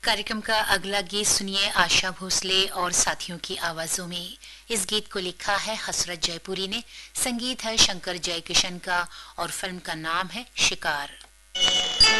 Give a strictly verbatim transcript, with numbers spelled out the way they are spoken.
कार्यक्रम का अगला गीत सुनिए आशा भोसले और साथियों की आवाजों में। इस गीत को लिखा है हसरत जयपुरी ने, संगीत है शंकर जयकिशन का और फिल्म का नाम है शिकार।